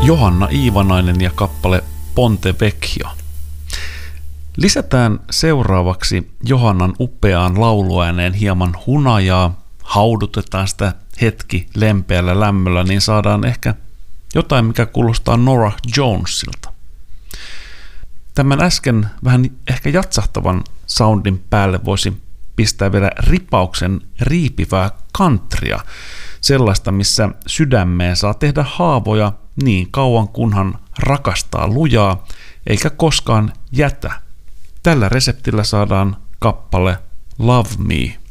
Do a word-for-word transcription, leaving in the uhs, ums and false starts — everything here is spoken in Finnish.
Johanna Iivanainen ja kappale Ponte Vecchio. Lisätään seuraavaksi Johannan upeaan lauluääneen hieman hunajaa, haudutetaan sitä hetki lempeällä lämmöllä, niin saadaan ehkä jotain, mikä kuulostaa Norah Jonesilta. Tämän äsken vähän ehkä jatsahtavan soundin päälle voisi pistää vielä ripauksen riipivää countrya, sellaista, missä sydämeen saa tehdä haavoja niin kauan kunhan rakastaa lujaa, eikä koskaan jätä. Tällä reseptillä saadaan kappale Love Me.